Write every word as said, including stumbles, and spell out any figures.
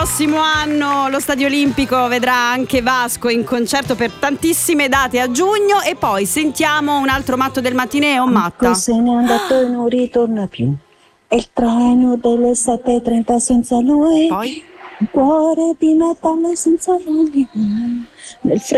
prossimo anno lo Stadio Olimpico vedrà anche Vasco in concerto per tantissime date a giugno. E poi sentiamo un altro matto del mattineo, Matta. Se n'è andato e non ritorna più. È il treno delle sette e trenta senza lui. Poi? Un cuore di metallo senza lui. Nel